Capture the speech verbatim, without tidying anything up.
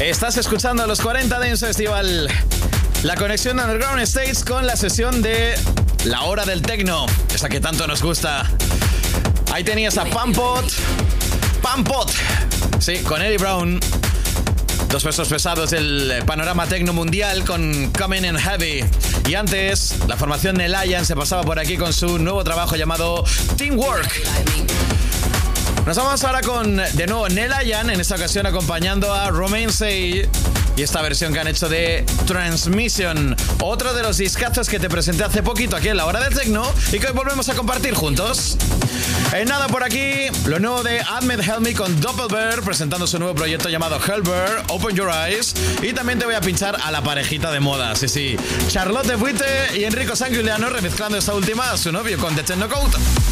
Estás escuchando los cuarenta Dance Festival. La conexión Underground States con la sesión de la hora del techno, esa que tanto nos gusta. Ahí tenías a Pampot. Pampot. Sí, con Eddie Brown. Dos pesos pesados del panorama techno mundial con Coming in Heavy. Y antes, la formación Nelayan se pasaba por aquí con su nuevo trabajo llamado Teamwork. Nos vamos ahora con, de nuevo, Nelayan, en esta ocasión acompañando a Romain Say y esta versión que han hecho de Transmission, otro de los discazos que te presenté hace poquito aquí en la hora del techno y que hoy volvemos a compartir juntos. En nada por aquí, lo nuevo de Ahmed Helmi con Doppelberg, presentando su nuevo proyecto llamado Hellberg, Open Your Eyes. Y también te voy a pinchar a la parejita de moda, sí, sí, Charlotte Buite y Enrico Sangiuliano remezclando esta última a su novio con The Techno Code.